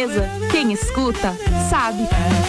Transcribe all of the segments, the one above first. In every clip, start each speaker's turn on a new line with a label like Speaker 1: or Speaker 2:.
Speaker 1: sobremesa. Quem escuta, sabe.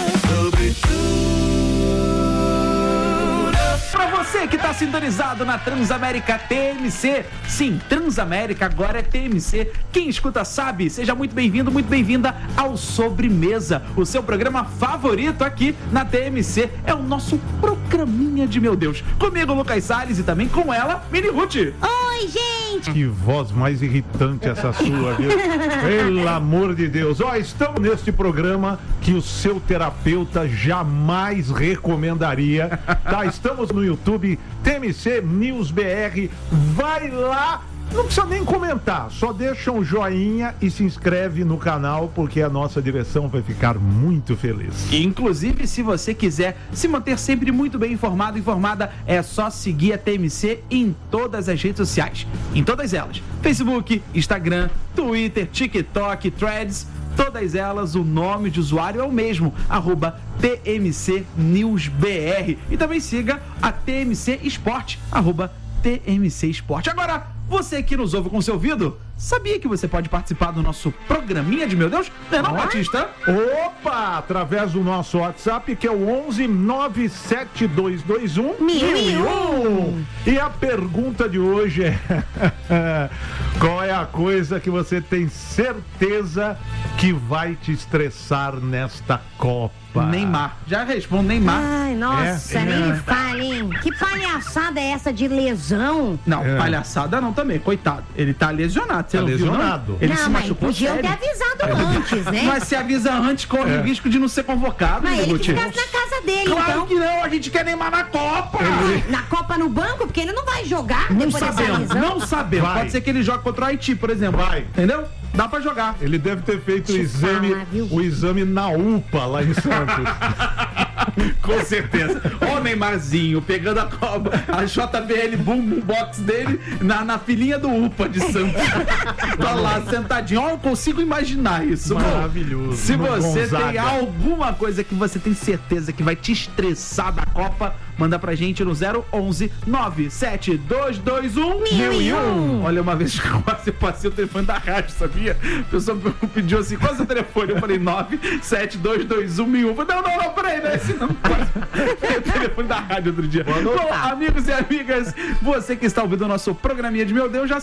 Speaker 2: Pra você que tá sintonizado na Transamérica TMC, sim, Transamérica agora é TMC. Quem escuta sabe, seja muito bem-vindo, muito bem-vinda ao Sobremesa, o seu programa favorito aqui na TMC. É o nosso programinha de meu Deus. Comigo, Lucas Salles, e também com ela, Mini Ruth.
Speaker 3: Oi, gente!
Speaker 4: Que voz mais irritante essa sua, viu? Pelo amor de Deus. Ó, estamos neste programa que o seu terapeuta jamais recomendaria. Tá, estamos no YouTube, TMC News BR. Vai lá, não precisa nem comentar, só deixa um joinha e se inscreve no canal, porque a nossa direção vai ficar muito feliz.
Speaker 2: Inclusive, se você quiser se manter sempre muito bem informado, informada, é só seguir a TMC em todas as redes sociais. Em todas elas. Facebook, Instagram, Twitter, TikTok, Threads. Todas elas, o nome de usuário é o mesmo, @TMCNewsBR. E também siga a TMC Esporte, @TMC Esporte. Agora, você que nos ouve com seu ouvido, sabia que você pode participar do nosso programinha de meu Deus? Não é não, Batista?
Speaker 4: Opa! Através do nosso WhatsApp, que é o 11-97221-1001. E a pergunta de hoje é: qual é a coisa que você tem certeza que vai te estressar nesta Copa?
Speaker 2: Neymar. Já respondo, Neymar.
Speaker 3: Ai, nossa, nem me fale, hein? Que palhaçada é essa de lesão?
Speaker 2: Não, palhaçada não também, coitado. Ele tá lesionado, você
Speaker 4: Tá
Speaker 2: não viu,
Speaker 4: lesionado.
Speaker 2: não? Ele
Speaker 3: não,
Speaker 2: se
Speaker 3: mas
Speaker 2: machucou
Speaker 3: podiam
Speaker 2: sério.
Speaker 3: ter avisado antes, né?
Speaker 2: Mas se avisa antes, corre o risco de não ser convocado,
Speaker 3: Mas ele
Speaker 2: Guti.
Speaker 3: ficasse na casa dele,
Speaker 2: Claro
Speaker 3: então.
Speaker 2: que não, a gente quer Neymar na Copa.
Speaker 3: Na Copa no banco, porque ele não vai jogar
Speaker 2: Não
Speaker 3: depois dessa
Speaker 2: sabemos,
Speaker 3: lesão.
Speaker 2: não sabemos.
Speaker 4: Vai.
Speaker 2: Pode ser que ele jogue contra o Haiti, por exemplo.
Speaker 4: Vai.
Speaker 2: Entendeu? Dá pra jogar.
Speaker 4: Ele deve ter feito
Speaker 3: Te falar, viu?
Speaker 4: o exame na UPA lá em Santos.
Speaker 2: Com certeza. Ó o Neymarzinho pegando a JBL Boom Box dele na filinha do UPA de Santos. Tá lá sentadinho. Ó, eu consigo imaginar isso.
Speaker 4: Maravilhoso.
Speaker 2: Bom, se
Speaker 4: No
Speaker 2: você
Speaker 4: Gonzaga.
Speaker 2: tem alguma coisa que você tem certeza que vai te estressar da Copa, manda pra gente no 011-97221-1001. Olha, uma vez que quase eu passei o telefone da rádio, sabia? A pessoa pediu assim: qual é o seu telefone? Eu falei 97221-1001. Não, peraí, né? Esse não pode. O telefone da rádio outro dia. Bom, amigos e amigas, você que está ouvindo o nosso programinha de meu Deus, já